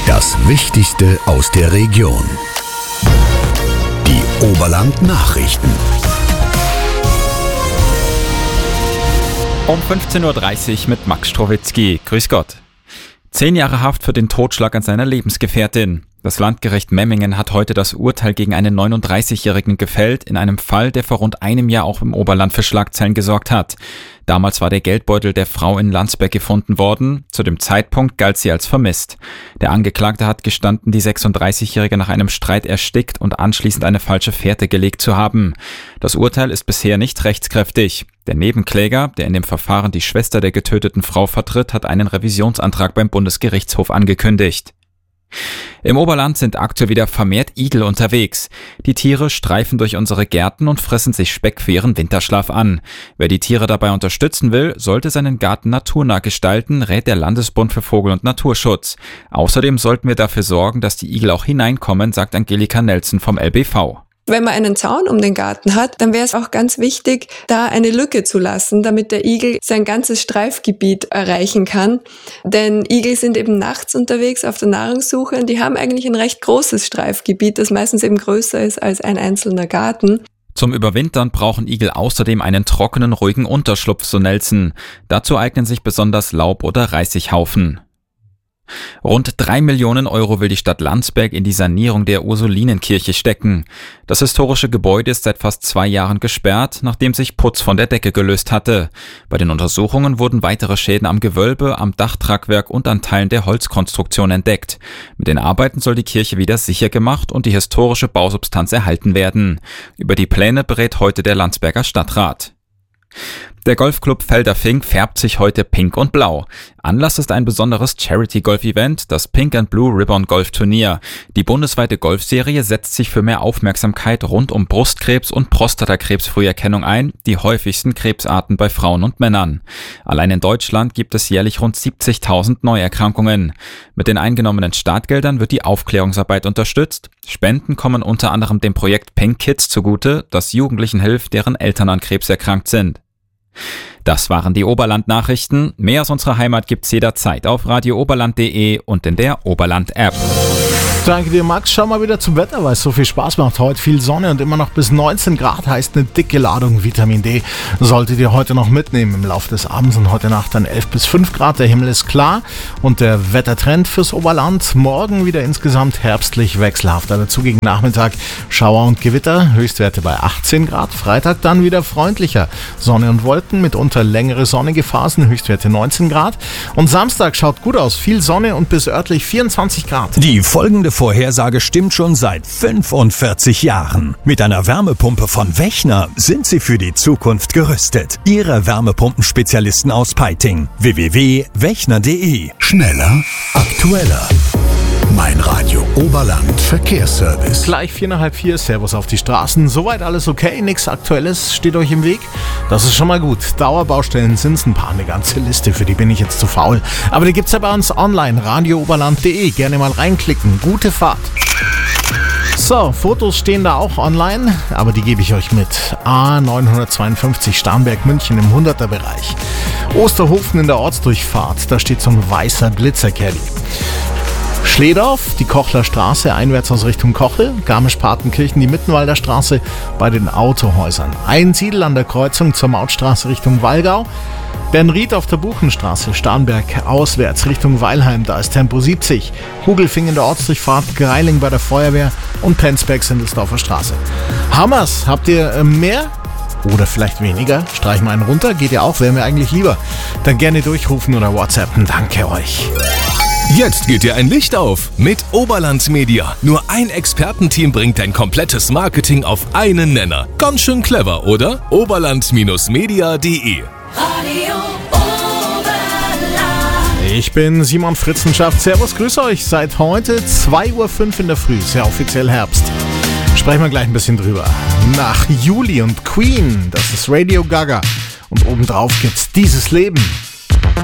Das Wichtigste aus der Region. Die Oberland-Nachrichten. Um 15.30 Uhr mit Max Strowitzki. Grüß Gott. 10 Jahre Haft für den Totschlag an seiner Lebensgefährtin. Das Landgericht Memmingen hat heute das Urteil gegen einen 39-Jährigen gefällt, in einem Fall, der vor rund einem Jahr auch im Oberland für Schlagzeilen gesorgt hat. Damals war der Geldbeutel der Frau in Landsberg gefunden worden. Zu dem Zeitpunkt galt sie als vermisst. Der Angeklagte hat gestanden, die 36-Jährige nach einem Streit erstickt und anschließend eine falsche Fährte gelegt zu haben. Das Urteil ist bisher nicht rechtskräftig. Der Nebenkläger, der in dem Verfahren die Schwester der getöteten Frau vertritt, hat einen Revisionsantrag beim Bundesgerichtshof angekündigt. Im Oberland sind aktuell wieder vermehrt Igel unterwegs. Die Tiere streifen durch unsere Gärten und fressen sich Speck für ihren Winterschlaf an. Wer die Tiere dabei unterstützen will, sollte seinen Garten naturnah gestalten, rät der Landesbund für Vogel- und Naturschutz. Außerdem sollten wir dafür sorgen, dass die Igel auch hineinkommen, sagt Angelika Nelson vom LBV. Wenn man einen Zaun um den Garten hat, dann wäre es auch ganz wichtig, da eine Lücke zu lassen, damit der Igel sein ganzes Streifgebiet erreichen kann. Denn Igel sind eben nachts unterwegs auf der Nahrungssuche und die haben eigentlich ein recht großes Streifgebiet, das meistens eben größer ist als ein einzelner Garten. Zum Überwintern brauchen Igel außerdem einen trockenen, ruhigen Unterschlupf, so Nelson. Dazu eignen sich besonders Laub- oder Reisighaufen. Rund 3 Millionen Euro will die Stadt Landsberg in die Sanierung der Ursulinenkirche stecken. Das historische Gebäude ist seit fast 2 Jahren gesperrt, nachdem sich Putz von der Decke gelöst hatte. Bei den Untersuchungen wurden weitere Schäden am Gewölbe, am Dachtragwerk und an Teilen der Holzkonstruktion entdeckt. Mit den Arbeiten soll die Kirche wieder sicher gemacht und die historische Bausubstanz erhalten werden. Über die Pläne berät heute der Landsberger Stadtrat. Der Golfclub Felderfing färbt sich heute pink und blau. Anlass ist ein besonderes Charity-Golf-Event, das Pink and Blue Ribbon Golf-Turnier. Die bundesweite Golfserie setzt sich für mehr Aufmerksamkeit rund um Brustkrebs und Prostatakrebsfrüherkennung ein, die häufigsten Krebsarten bei Frauen und Männern. Allein in Deutschland gibt es jährlich rund 70.000 Neuerkrankungen. Mit den eingenommenen Startgeldern wird die Aufklärungsarbeit unterstützt. Spenden kommen unter anderem dem Projekt Pink Kids zugute, das Jugendlichen hilft, deren Eltern an Krebs erkrankt sind. Das waren die Oberland-Nachrichten. Mehr aus unserer Heimat gibt's jederzeit auf radiooberland.de und in der Oberland-App. Danke dir, Max. Schau mal wieder zum Wetter, weil es so viel Spaß macht. Heute viel Sonne und immer noch bis 19 Grad, heißt eine dicke Ladung Vitamin D. Solltet ihr heute noch mitnehmen im Laufe des Abends und heute Nacht dann 11 bis 5 Grad. Der Himmel ist klar und der Wettertrend fürs Oberland. Morgen wieder insgesamt herbstlich wechselhaft. Dazu gegen Nachmittag Schauer und Gewitter. Höchstwerte bei 18 Grad. Freitag dann wieder freundlicher. Sonne und Wolken, mitunter längere sonnige Phasen. Höchstwerte 19 Grad. Und Samstag schaut gut aus. Viel Sonne und bis örtlich 24 Grad. Die folgende Vorhersage stimmt schon seit 45 Jahren. Mit einer Wärmepumpe von Wechner sind Sie für die Zukunft gerüstet. Ihre Wärmepumpenspezialisten aus Peiting. www.wechner.de. Schneller, aktueller. Mein Radio Oberland Verkehrsservice. Gleich 4:30, Servus auf die Straßen. Soweit alles okay, nichts Aktuelles steht euch im Weg. Das ist schon mal gut. Dauerbaustellen sind es ein paar, eine ganze Liste, für die bin ich jetzt zu faul. Aber die gibt's ja bei uns online, radiooberland.de. Gerne mal reinklicken. Gute Fahrt. So, Fotos stehen da auch online, aber die gebe ich euch mit. A952 Starnberg-München im 100er-Bereich. Osterhofen in der Ortsdurchfahrt, da steht so ein weißer Glitzercaddy. Schledorf, die Kochler Straße, einwärts aus Richtung Kochel, Garmisch-Partenkirchen, die Mittenwalder Straße bei den Autohäusern. Einsiedel an der Kreuzung zur Mautstraße Richtung Wallgau. Bernried auf der Buchenstraße, Starnberg auswärts Richtung Weilheim, da ist Tempo 70. Hugelfing in der Ortsdurchfahrt, Greiling bei der Feuerwehr und Penzberg Sindelsdorfer Straße. Hammers, habt ihr mehr? Oder vielleicht weniger? Streichen wir einen runter, geht ja auch, wäre mir eigentlich lieber. Dann gerne durchrufen oder WhatsAppen, danke euch. Jetzt geht dir ein Licht auf mit Oberland Media. Nur ein Expertenteam bringt dein komplettes Marketing auf einen Nenner. Ganz schön clever, oder? Oberland-media.de. Radio Oberland. Ich bin Simon Fritzenschaft. Servus, grüße euch. Seit heute 2:05 Uhr in der Früh. Ist ja offiziell Herbst. Sprechen wir gleich ein bisschen drüber. Nach Juli und Queen, das ist Radio Gaga. Und obendrauf gibt's dieses Leben.